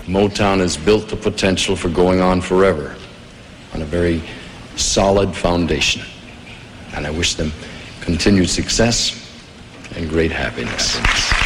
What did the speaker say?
Motown has built the potential for going on forever on a very solid foundation. And I wish them continued success and great happiness.